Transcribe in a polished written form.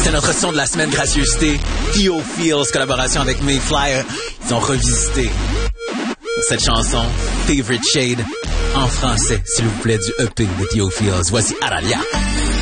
C'est notre son de la semaine, gracieuseté. Theo Fields, collaboration avec Mayflyer. Ils ont revisité cette chanson, Favorite Shade, en français, s'il vous plaît, du EP de Theo Fields. Voici Aralia.